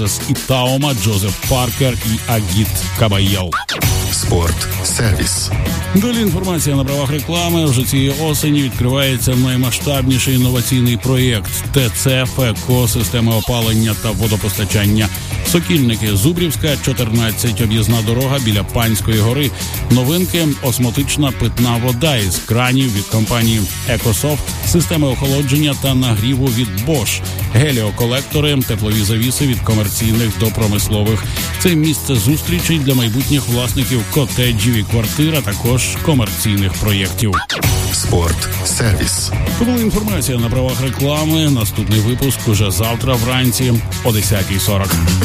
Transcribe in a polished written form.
і Таума, Джозеф Паркер і Агіт Кабайел. Спорт-сервіс. Далі інформація на правах реклами. Вже цієї осені відкривається наймасштабніший інноваційний проєкт ТЦ ФЕКО системи опалення та водопостачання. Сокільники, Зубрівська, 14, об'їзна дорога біля Панської гори. Новинки – осмотична питна вода із кранів від компанії «Екософт», системи охолодження та нагріву від Bosch, геліоколектори, теплові завіси від комерційних до промислових. Це місце зустрічей для майбутніх власників котеджів і квартир, а також комерційних проєктів. Спорт-сервіс. Це була інформація на правах реклами. Наступний випуск уже завтра вранці о 10:40.